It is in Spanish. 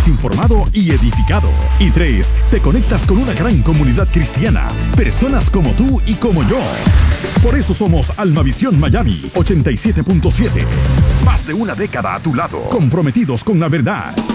Sales informado y edificado. Y 3. Te conectas con una gran comunidad cristiana. Personas como tú y como yo. Por eso somos Almavisión Miami 87.7. Más de una década a tu lado. Comprometidos con la verdad.